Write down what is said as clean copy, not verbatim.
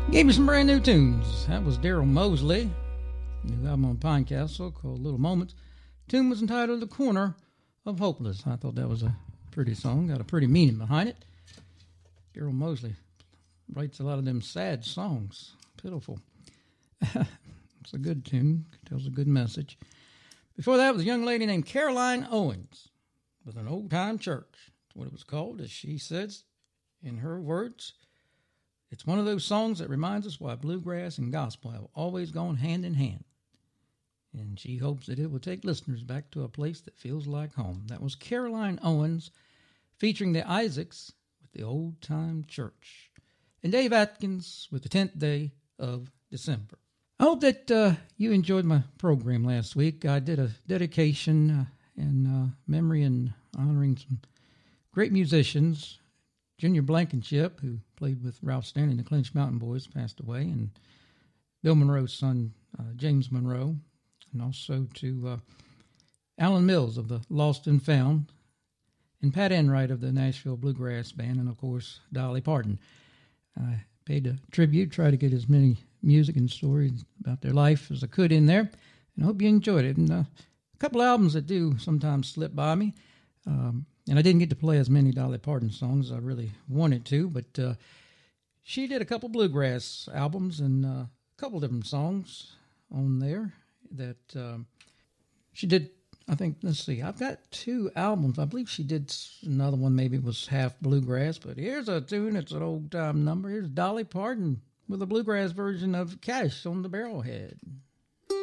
Gave me some brand new tunes. That was Daryl Mosley. New album on Pinecastle called Little Moments. Tune was entitled The Corner of Hopeless. I thought that was a pretty song. Got a pretty meaning behind it. Daryl Mosley writes a lot of them sad songs. Pitiful. It's a good tune. Tells a good message. Before that was a young lady named Caroline Owens with An Old Time Church. That's what it was called, as she says in her words. It's one of those songs that reminds us why bluegrass and gospel have always gone hand in hand. And she hopes that it will take listeners back to a place that feels like home. That was Caroline Owens featuring the Isaacs with the Old Time Church. And Dave Atkins with the 10th day of December. I hope that you enjoyed my program last week. I did a dedication in memory and honoring some great musicians. Junior Blankenship, who played with Ralph Stanley and the Clinch Mountain Boys, passed away, and Bill Monroe's son, James Monroe, and also to Alan Mills of the Lost and Found, and Pat Enright of the Nashville Bluegrass Band, and, of course, Dolly Parton. I paid a tribute, tried to get as many music and stories about their life as I could in there, and I hope you enjoyed it. And a couple albums that do sometimes slip by me. And I didn't get to play as many Dolly Parton songs as I really wanted to, but she did a couple bluegrass albums and a couple different songs on there that she did. I think, let's see, I've got two albums. I believe she did another one, maybe it was half bluegrass, but here's a tune. It's an old time number. Here's Dolly Parton with a bluegrass version of Cash on the Barrelhead.